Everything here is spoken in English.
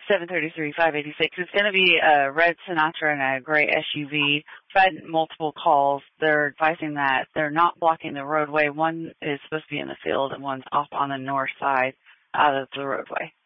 733-586. It's going to be a red Sinatra and a gray SUV. I've had multiple calls. They're advising that they're not blocking the roadway. One is supposed to be in the field and one's off on the north side out of the roadway.